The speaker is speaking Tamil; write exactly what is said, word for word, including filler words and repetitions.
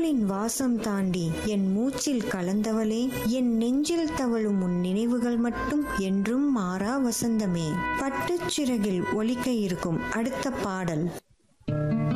பூக்களின் வாசம் தாண்டி என் மூச்சில் கலந்தவளே, என் நெஞ்சில் தவழும் உன் நினைவுகள் மட்டும் என்றும் மாறா வசந்தமே. பட்டுச்சிறகில் ஒலிக்க இருக்கும் அடுத்த பாடல்.